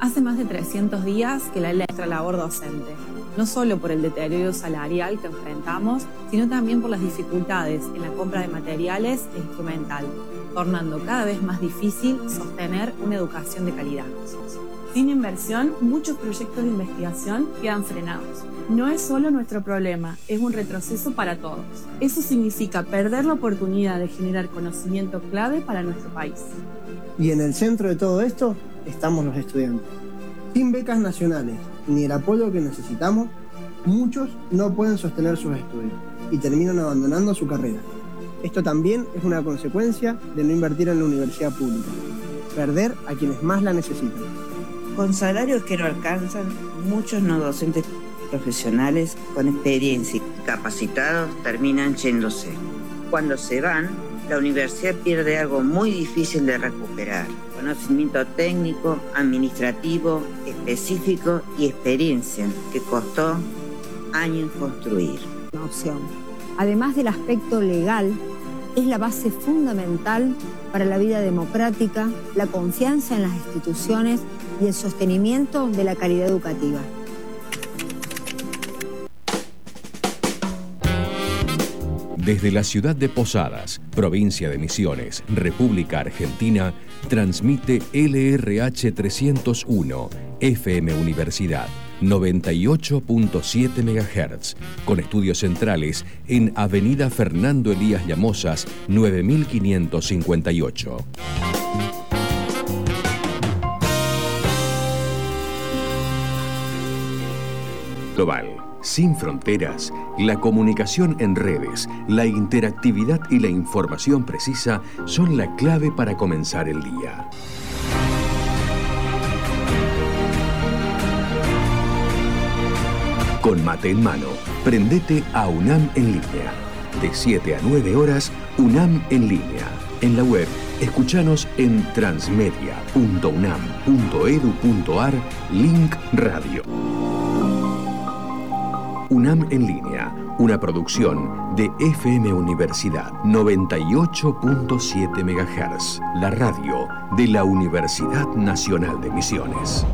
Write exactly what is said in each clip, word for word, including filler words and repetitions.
Hace más de trescientos días que la ley de nuestra labor docente, no solo por el deterioro salarial que enfrentamos, sino también por las dificultades en la compra de materiales e instrumental, tornando cada vez más difícil sostener una educación de calidad. Sin inversión, muchos proyectos de investigación quedan frenados. No es solo nuestro problema, es un retroceso para todos. Eso significa perder la oportunidad de generar conocimiento clave para nuestro país. Y en el centro de todo esto estamos los estudiantes. Sin becas nacionales ni el apoyo que necesitamos, muchos no pueden sostener sus estudios y terminan abandonando su carrera. Esto también es una consecuencia de no invertir en la universidad pública, perder a quienes más la necesitan. Con salarios que no alcanzan, muchos no docentes profesionales con experiencia y capacitados terminan yéndose. Cuando se van, la universidad pierde algo muy difícil de recuperar: conocimiento técnico, administrativo, específico y experiencia que costó años construir. Una opción. Además del aspecto legal, es la base fundamental para la vida democrática, la confianza en las instituciones y el sostenimiento de la calidad educativa. Desde la ciudad de Posadas, provincia de Misiones, República Argentina, transmite L R H trescientos uno, F M Universidad, noventa y ocho punto siete megahertz, con estudios centrales en Avenida Fernando Elías Llamosas, nueve mil quinientos cincuenta y ocho. Global. Sin fronteras, la comunicación en redes, la interactividad y la información precisa son la clave para comenzar el día. Con mate en mano, prendete a UNAM en línea. De siete a nueve horas, UNAM en línea. En la web, escuchanos en transmedia punto unam punto edu punto ar, link radio. UNAM en línea, una producción de F M Universidad, noventa y ocho punto siete megahertz, la radio de la Universidad Nacional de Misiones.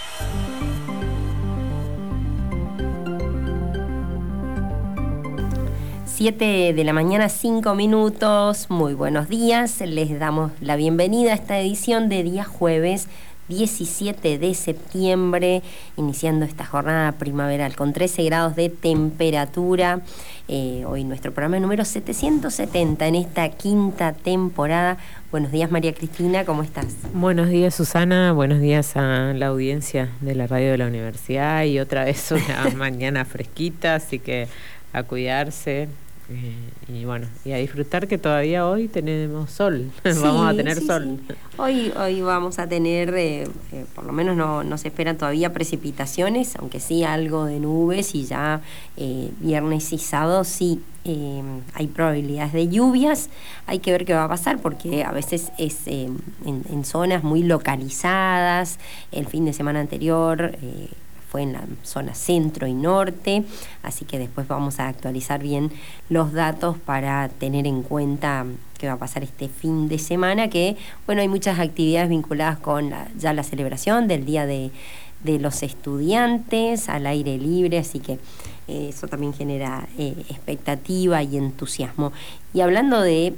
siete de la mañana, cinco minutos. Muy buenos días. Les damos la bienvenida a esta edición de día jueves diecisiete de septiembre, iniciando esta jornada primaveral con trece grados de temperatura. Eh, hoy nuestro programa número setecientos setenta en esta quinta temporada. Buenos días, María Cristina, ¿cómo estás? Buenos días, Susana. Buenos días a la audiencia de la radio de la universidad. Y otra vez una mañana fresquita, así que a cuidarse. Eh, y bueno, y a disfrutar que todavía hoy tenemos sol. Sí, vamos a tener sí, sol. Sí. Hoy, hoy vamos a tener, eh, eh, por lo menos no, no se esperan todavía precipitaciones, aunque sí algo de nubes, y ya eh, viernes y sábado sí eh, hay probabilidades de lluvias. Hay que ver qué va a pasar, porque a veces es eh, en, en zonas muy localizadas. El fin de semana anterior eh, fue en la zona centro y norte, así que después vamos a actualizar bien los datos para tener en cuenta qué va a pasar este fin de semana, que bueno, hay muchas actividades vinculadas con la, ya la celebración del Día de, de los Estudiantes al aire libre, así que eh, eso también genera eh, expectativa y entusiasmo. Y hablando de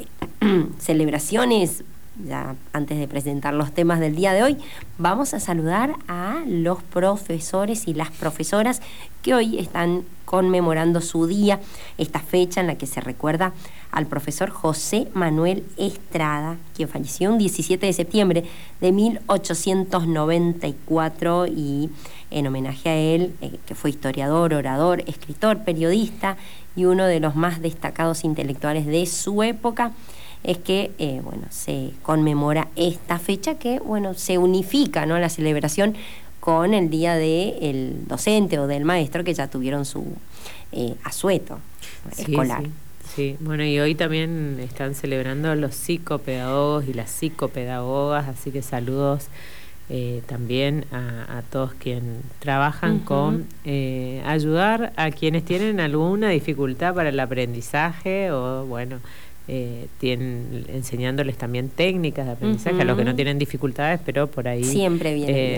eh, celebraciones, ya antes de presentar los temas del día de hoy, vamos a saludar a los profesores y las profesoras que hoy están conmemorando su día, esta fecha en la que se recuerda al profesor José Manuel Estrada, quien falleció un diecisiete de septiembre de mil ochocientos noventa y cuatro, y en homenaje a él, eh, que fue historiador, orador, escritor, periodista y uno de los más destacados intelectuales de su época, es que eh, bueno, se conmemora esta fecha que bueno, se unifica, ¿no?, la celebración con el día del docente o del maestro, que ya tuvieron su eh, asueto sí, escolar. Sí, sí, bueno, y hoy también están celebrando los psicopedagogos y las psicopedagogas, así que saludos eh, también a, a todos quienes trabajan uh-huh. con eh, ayudar a quienes tienen alguna dificultad para el aprendizaje o bueno, Eh, tienen, enseñándoles también técnicas de aprendizaje uh-huh. a los que no tienen dificultades, pero por ahí siempre viene eh,